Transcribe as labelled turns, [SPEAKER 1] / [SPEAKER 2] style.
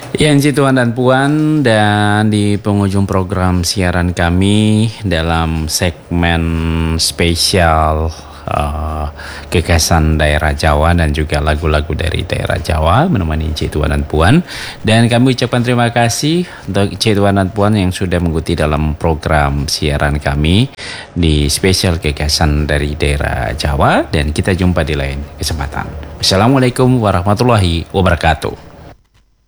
[SPEAKER 1] Yang Tuan dan Puan, dan di penghujung program siaran kami dalam segmen spesial kekhasan daerah Jawa dan juga lagu-lagu dari daerah Jawa menemani Encik Tuan dan Puan. Dan kami ucapkan terima kasih untuk Encik Tuan dan Puan yang sudah mengikuti dalam program siaran kami di spesial kekhasan dari daerah Jawa, dan kita jumpa di lain kesempatan. Assalamualaikum warahmatullahi wabarakatuh.